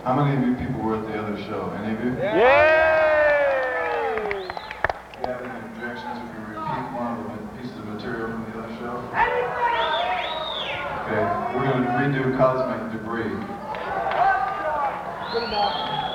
How many of you people were at the other show? Any of you? Yeah! Do you have any objections if we repeat one of the pieces of material from the other show? Okay, we're going to redo Cosmic Debris. Good enough.